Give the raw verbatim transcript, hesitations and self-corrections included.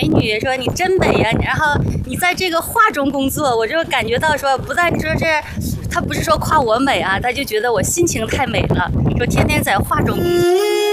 美女，说你真美呀、然后你在这个画中工作，我就感觉到说，不但说是他不是说夸我美啊，他就觉得我心情太美了，说天天在画中工作。